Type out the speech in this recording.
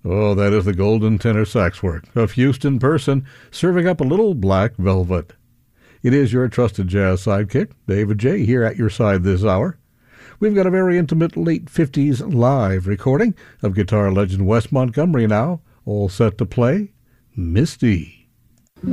Oh, that is the golden tenor sax work of Houston Person, serving up a little black velvet. It is your trusted jazz sidekick, David J., here at your side this hour. We've got a very intimate late 50s live recording of guitar legend Wes Montgomery now, all set to play Misty.